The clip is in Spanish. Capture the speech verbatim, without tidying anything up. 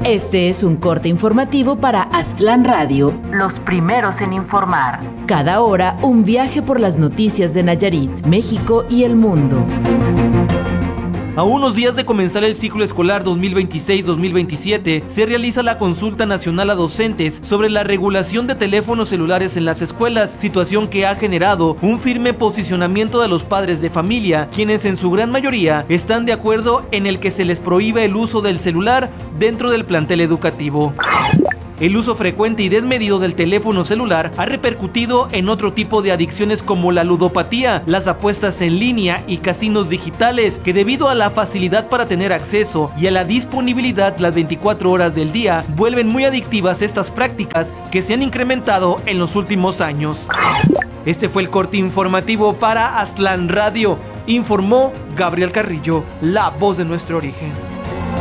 Este es un corte informativo para Aztlán Radio, los primeros en informar. Cada hora, un viaje por las noticias de Nayarit, México y el mundo. A unos días de comenzar el ciclo escolar dos mil veintiséis dos mil veintisiete, se realiza la consulta nacional a docentes sobre la regulación de teléfonos celulares en las escuelas, situación que ha generado un firme posicionamiento de los padres de familia, quienes en su gran mayoría están de acuerdo en el que se les prohíbe el uso del celular dentro del plantel educativo. El uso frecuente y desmedido del teléfono celular ha repercutido en otro tipo de adicciones como la ludopatía, las apuestas en línea y casinos digitales, que debido a la facilidad para tener acceso y a la disponibilidad las veinticuatro horas del día, vuelven muy adictivas estas prácticas que se han incrementado en los últimos años. Este fue el corte informativo para Aztlán Radio. Informó Gabriel Carrillo, la voz de nuestro origen.